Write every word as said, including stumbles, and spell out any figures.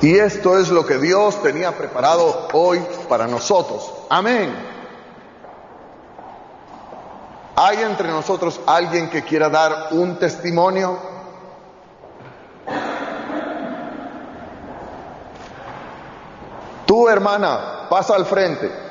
Y esto es lo que Dios tenía preparado hoy para nosotros. Amén. ¿Hay entre nosotros alguien que quiera dar un testimonio? Tú, hermana, pasa al frente.